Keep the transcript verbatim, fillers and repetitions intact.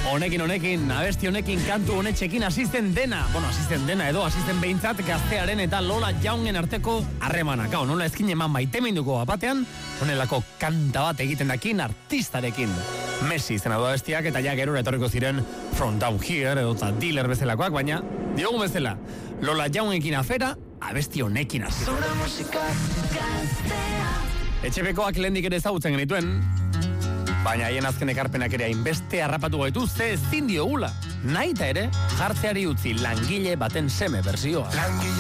Honekin, honekin, abesti honekin, kantu honetxekin asisten dena. Bueno, asisten dena edo, asisten behintzat Gaztearen eta Lola Jaungen arteko harremanak. Hau, nola ezkin eman maiteminduko batean, honelako kanta bat egiten dakin artistarekin. Messi izena du abestiak eta ja gero etorriko ziren From Down Here edo eta Dealer bezalakoak, baina diogun bezala, Lola Jaungekin afera, abesti honekin asisten. Etxebekoak lehendik ere ezagutzen genituen, baina haien azken ekarpenak ere hainbeste harrapatu gaitu ze ezin diogula. Nahi eta ere, jartzeari utzi langile baten seme bersioa.